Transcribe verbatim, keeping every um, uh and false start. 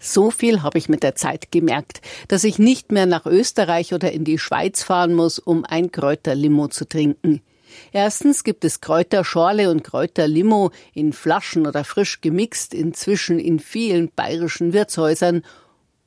So viel habe ich mit der Zeit gemerkt, dass ich nicht mehr nach Österreich oder in die Schweiz fahren muss, um ein Kräuterlimo zu trinken. Erstens gibt es Kräuterschorle und Kräuterlimo in Flaschen oder frisch gemixt, inzwischen in vielen bayerischen Wirtshäusern.